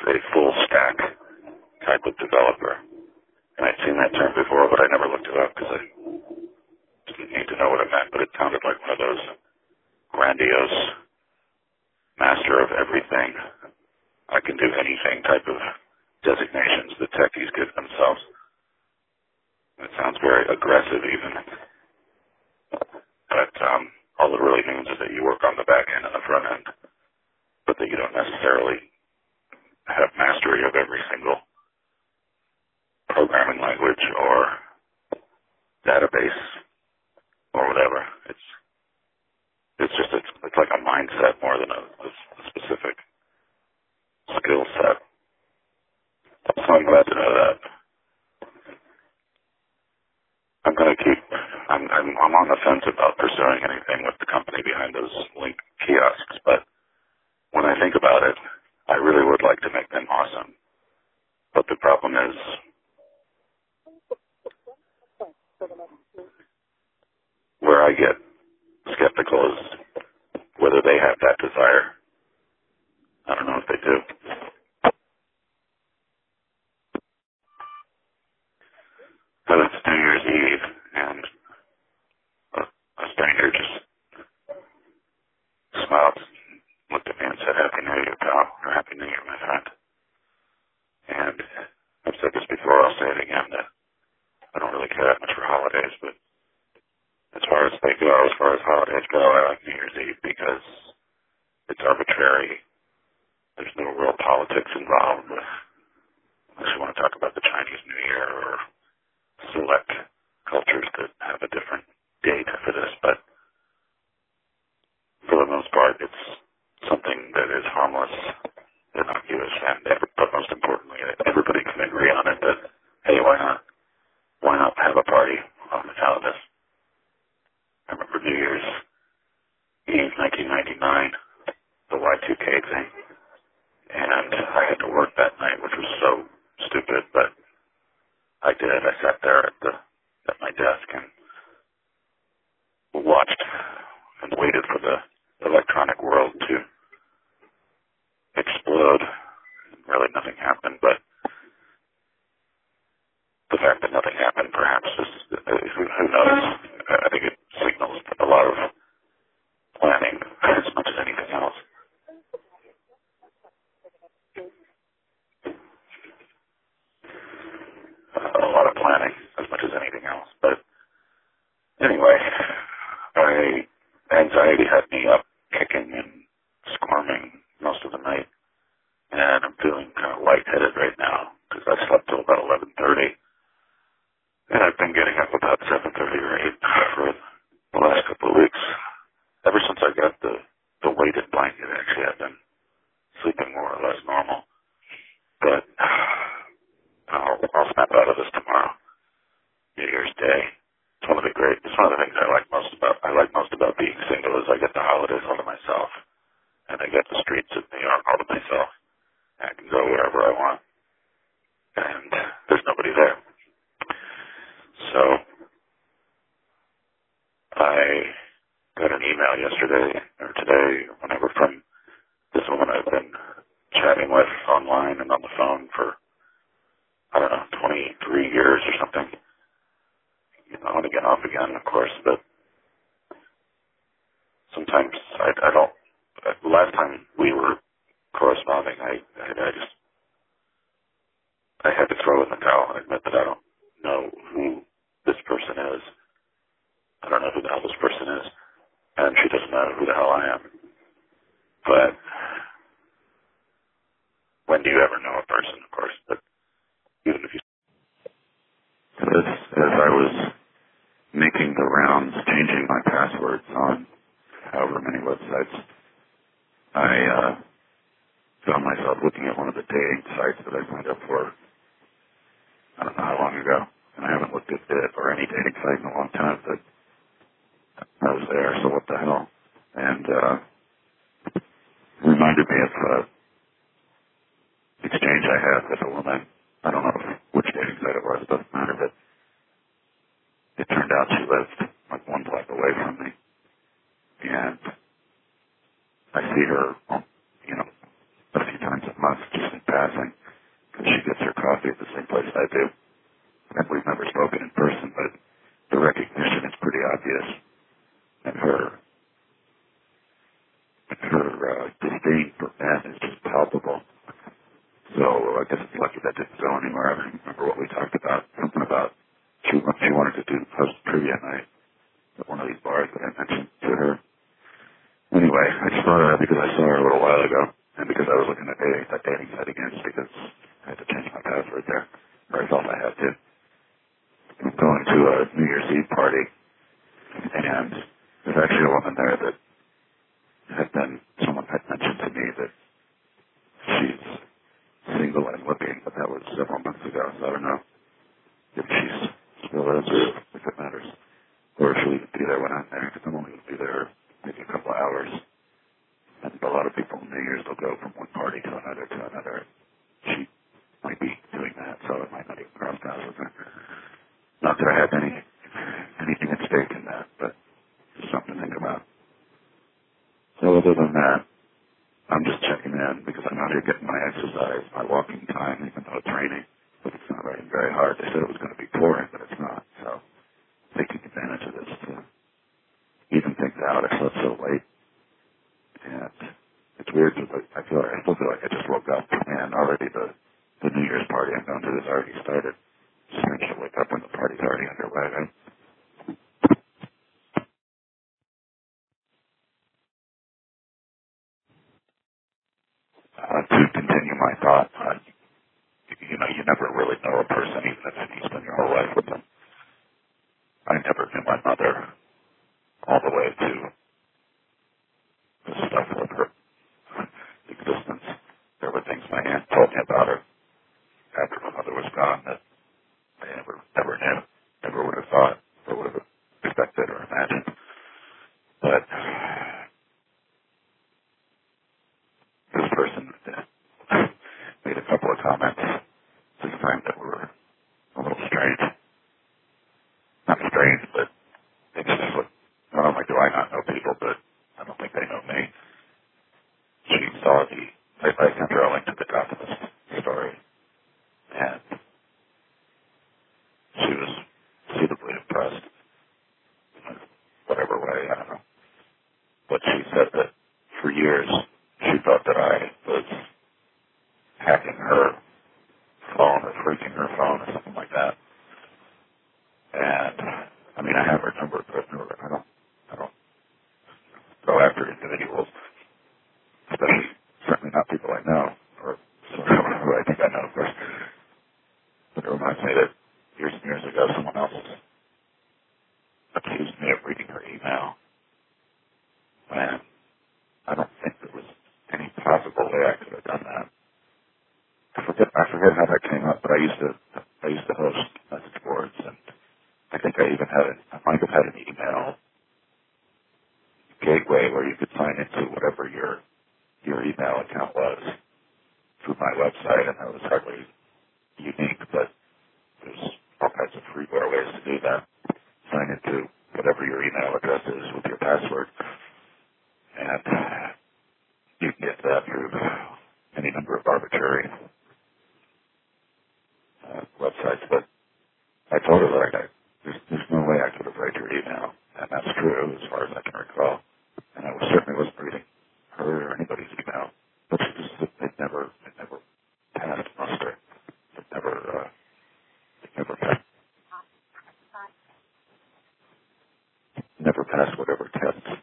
a full stack type of developer. And I'd seen that term before, but I never looked it up because I didn't need to know what it meant, but it sounded like one of those grandiose master of everything, I can do anything type of designations that techies give themselves. It sounds very aggressive even. But all it really means is that you work on the back end and the front end, but that you don't necessarily have mastery of every single programming language or database or whatever. It's like a mindset more than a specific skill set. So I'm glad to know that. I'm on the fence about pursuing anything with the company behind those link kiosks, but when I think about it, I really would like to make them awesome. But the problem is, where I get skeptical is whether they have that desire. I don't know if they do. But it's New Year's Eve, and a stranger just smiled, looked at me and said, "Happy New Year, pal," or "Happy New Year, my friend." And I've said this before, I'll say it again, that I don't really care that much for holidays, but as far as holidays go, I like New Year's Eve because it's arbitrary. There's no real politics involved, unless you want to talk about the Chinese New Year or select cultures that have a different date for this, but for the most part, it's something that is harmless, innocuous, and but most importantly, everybody can agree on it that, hey, why not? Why not have a party on the Calibus? I remember New Year's Eve 1999, the Y2K thing, and I had to work that night, which was so stupid, but I did. I sat there at my desk and watched and waited for the electronic world to explode. Really, nothing happened, but the fact that nothing happened perhaps is, who knows? I think it signals a lot of planning as much as anything else. A lot of planning as much as anything else. But anyway, anxiety had me up kicking and squirming most of the night, and I'm feeling kind of lightheaded right now because I slept till about 11:30, and I've been getting up about 7:30 or 8 for the last couple of weeks. Ever since I got the weighted blanket, actually, I've been sleeping more or less normal. But I'll snap out of this tomorrow, New Year's Day. It's one of the things I like most about being single is I get the holidays all to myself, and I get the streets of New York all to myself. I can go wherever I want, and there's nobody there. So I got an email yesterday or today or whenever from this woman I've been chatting with online and on the phone for, I don't know, 23 years or something. On again, off again, of course, but sometimes I don't. The last time we were corresponding, I had to throw in the towel and admit that I don't know who this person is. I don't know who the hell this person is, and she doesn't know who the hell I am. But when do you ever know a person, of course? But even if you... As I was making the rounds, changing my passwords on however many websites, I found myself looking at one of the dating sites that I signed up for, I don't know how long ago, and I haven't looked at it or any dating site in a long time, but I was there, so what the hell? And reminded me of an exchange I had with a woman. I don't know which dating site it was, it doesn't matter, but it turned out she lived like one block away from me. And I see her, a few times a month just in passing. passing, because she gets her coffee at the same place I do. And we've never spoken in person, but the recognition is pretty obvious. And her disdain for men is just palpable. So I guess it's lucky that didn't go anywhere. I don't remember what we talked about. Something about she wanted to do host trivia night at one of these bars that I mentioned to her. Anyway, I just thought of that because I saw her a little while ago, and because I was looking at that dating site again, just because I had to change my password there, or I thought I had to. I'm going to a New Year's Eve party, and there's actually a woman there that someone had mentioned to me that she's single and looking, but that was several months ago, so I don't know if she's still is or if it matters, or if she'll even be there when I'm there, because I'm only going to be there maybe a couple of hours. And a lot of people in New Year's will go from one party to another to another. She might be doing that, so it might not even cross paths with her. Not that I have anything at stake in that, but just something to think about. So other than that, I'm just checking in because I'm out here getting my exercise, my walking time, even though it's raining. But it's not raining very hard. They said it was going to be pouring, but it's not. So taking advantage of this to even things out. I slept so late. And it's weird because I still feel like I just woke up, and already the New Year's party I'm going to has already started. Strange to wake up when the party's already underway, right? To continue my thought, you never really know a person, even if you spend your whole life with them. I never knew my mother all the way to the stuff with her existence. There were things my aunt told me about her after my mother was gone that I never knew, never would have thought, or would have expected or imagined. But this person made a couple of comments this time that were a little strange. Not strange, but it's just like, not only do I not know people, but I don't think they know me. She saw I sent her a link to the Gothamist story, and she was suitably impressed in whatever way, I don't know. But she said that for years she thought that I was hacking her phone or freaking her phone or something like that. And I mean, I have her number, but I don't go after individuals, especially certainly not people I know or who I think I know, of course. But it reminds me that years and years ago, someone else accused me of reading her email when I don't think there was any possible way I could have done that. I forget how that came up, but I used to host message boards, and I think I might have had an email gateway where you could sign into whatever your email account was through my website, and that was hardly unique, but there's all kinds of freeware ways to do that. Sign into whatever your email address is with your password, and you can get that through any number of arbitrary websites. But I told her that there's no way I could have read your email, and that's true as far as I can recall. And I certainly wasn't reading her or anybody's email, but it never passed muster. It never passed whatever tests